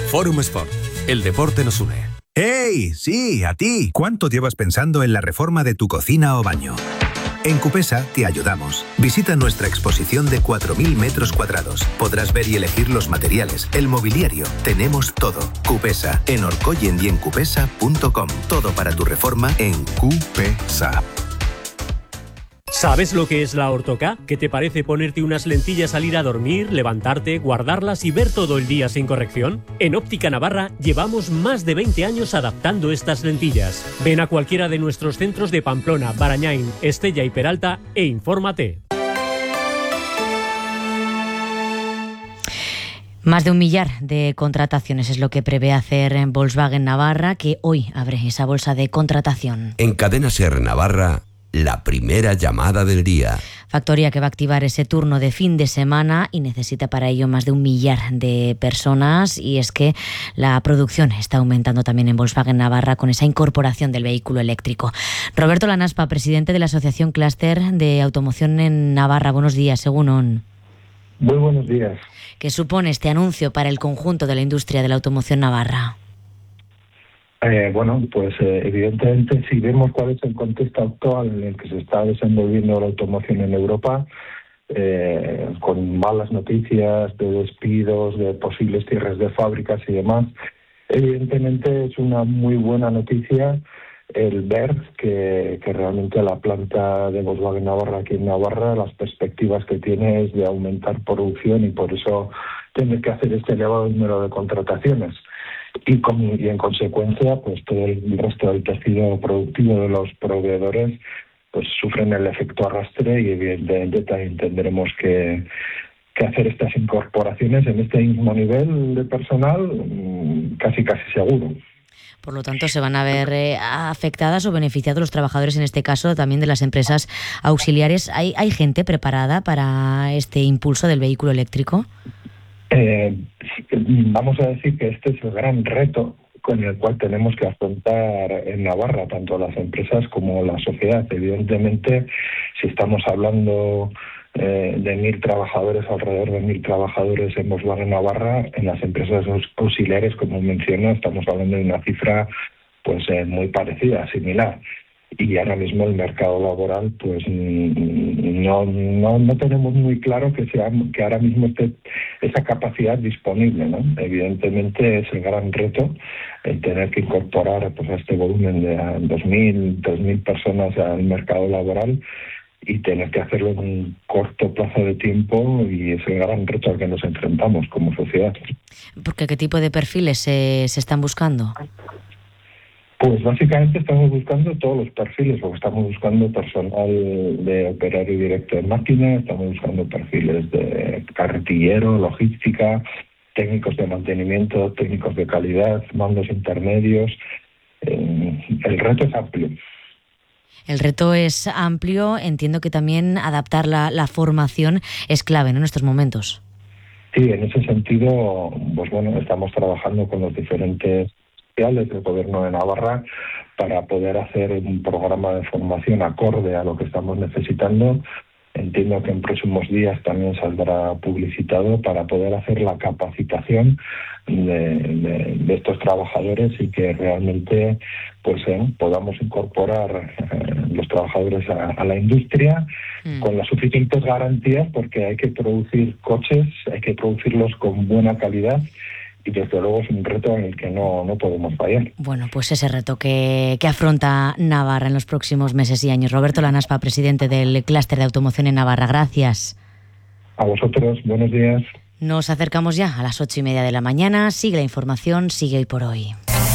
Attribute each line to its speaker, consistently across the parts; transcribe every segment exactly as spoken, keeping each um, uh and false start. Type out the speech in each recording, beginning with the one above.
Speaker 1: Forum Sport. El deporte nos une.
Speaker 2: ¡Hey! Sí, a ti. ¿Cuánto llevas pensando en la reforma de tu cocina o baño? En Cupesa te ayudamos. Visita nuestra exposición de cuatro mil metros cuadrados. Podrás ver y elegir los materiales, el mobiliario. Tenemos todo. Cupesa, en Orcoyen y en cupesa punto com. Todo para tu reforma en Cupesa.
Speaker 3: ¿Sabes lo que es la Ortoca? ¿Qué te parece ponerte unas lentillas al ir a dormir, levantarte, guardarlas y ver todo el día sin corrección? En Óptica Navarra llevamos más de veinte años adaptando estas lentillas. Ven a cualquiera de nuestros centros de Pamplona, Barañáin, Estella y Peralta e infórmate.
Speaker 4: Más de un millar de contrataciones es lo que prevé hacer en Volkswagen Navarra, que hoy abre esa bolsa de contratación.
Speaker 5: En Cadena SER Navarra, la primera llamada del día.
Speaker 4: Factoría que va a activar ese turno de fin de semana y necesita para ello más de un millar de personas, y es que la producción está aumentando también en Volkswagen Navarra con esa incorporación del vehículo eléctrico. Roberto Lanaspa, presidente de la Asociación Clúster de Automoción en Navarra. Buenos días, según
Speaker 6: Muy buenos días.
Speaker 4: ¿Qué supone este anuncio para el conjunto de la industria de la automoción navarra?
Speaker 6: Eh, bueno, pues eh, evidentemente si vemos cuál es el contexto actual en el que se está desenvolviendo la automoción en Europa, eh, con malas noticias de despidos, de posibles cierres de fábricas y demás, evidentemente es una muy buena noticia el ver que, que realmente la planta de Volkswagen Navarra aquí en Navarra, las perspectivas que tiene es de aumentar producción y por eso tiene que hacer este elevado número de contrataciones. Y, con, y en consecuencia, pues todo el resto del tejido productivo de los proveedores pues sufren el efecto arrastre y evidentemente también tendremos que, que hacer estas incorporaciones en este mismo nivel de personal casi casi seguro.
Speaker 4: Por lo tanto, se van a ver eh, afectadas o beneficiados los trabajadores, en este caso también de las empresas auxiliares. ¿Hay, hay gente preparada para este impulso del vehículo eléctrico?
Speaker 6: Eh, vamos a decir que este es el gran reto con el cual tenemos que afrontar en Navarra, tanto las empresas como la sociedad. Evidentemente, si estamos hablando eh, de mil trabajadores, alrededor de mil trabajadores en Volkswagen Navarra, en las empresas auxiliares, como menciona, estamos hablando de una cifra pues eh, muy parecida, similar. Y ahora mismo el mercado laboral, pues no no, no tenemos muy claro que sea que ahora mismo esté esa capacidad disponible, ¿no? Evidentemente es el gran reto el tener que incorporar pues a este volumen de dos mil, tres mil personas al mercado laboral y tener que hacerlo en un corto plazo de tiempo, y es el gran reto al que nos enfrentamos como sociedad.
Speaker 4: Porque ¿qué tipo de perfiles se, se están buscando?
Speaker 6: Pues básicamente estamos buscando todos los perfiles, porque estamos buscando personal de operario directo en máquina, estamos buscando perfiles de carretillero, logística, técnicos de mantenimiento, técnicos de calidad, mandos intermedios. Eh, el reto es amplio.
Speaker 4: El reto es amplio. Entiendo que también adaptar la, la formación es clave, ¿no?, en estos momentos.
Speaker 6: Sí, en ese sentido, pues bueno, estamos trabajando con los diferentes del Gobierno de Navarra para poder hacer un programa de formación acorde a lo que estamos necesitando. Entiendo que en próximos días también saldrá publicitado para poder hacer la capacitación de, de, de estos trabajadores y que realmente pues eh, podamos incorporar eh, los trabajadores a, a la industria mm. con las suficientes garantías, porque hay que producir coches, hay que producirlos con buena calidad. Y desde luego es un reto en el que no, no podemos fallar.
Speaker 4: Bueno, pues ese reto que, que afronta Navarra en los próximos meses y años. Roberto Lanaspa, presidente del Clúster de Automoción en Navarra. Gracias.
Speaker 6: A vosotros, buenos días.
Speaker 4: Nos acercamos ya a las ocho y media de la mañana. Sigue la información, sigue Hoy por Hoy.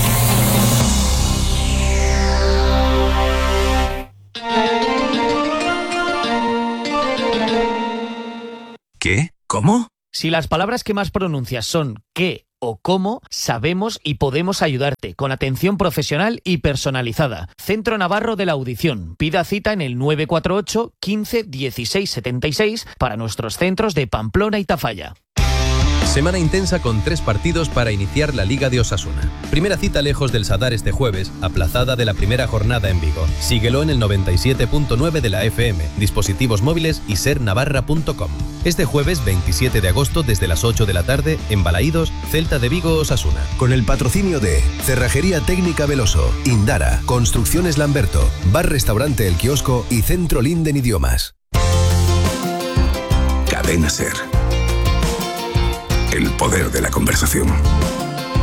Speaker 1: ¿Qué? ¿Cómo?
Speaker 7: Si las palabras que más pronuncias son qué o cómo, sabemos y podemos ayudarte con atención profesional y personalizada. Centro Navarro de la Audición. Pida cita en el nueve cuatro ocho, quince, dieciséis, setenta y seis para nuestros centros de Pamplona y Tafalla.
Speaker 8: Semana intensa con tres partidos para iniciar la Liga de Osasuna. Primera cita lejos del Sadar este jueves, aplazada de la primera jornada en Vigo. Síguelo en el noventa y siete punto nueve de la F M, dispositivos móviles y ser navarra punto com. Este jueves veintisiete de agosto desde las ocho de la tarde en Balaídos, Celta de Vigo, Osasuna.
Speaker 9: Con el patrocinio de Cerrajería Técnica Veloso, Indara, Construcciones Lamberto, Bar Restaurante El Kiosco y Centro Linden Idiomas.
Speaker 10: Cadena Ser. El poder de la conversación.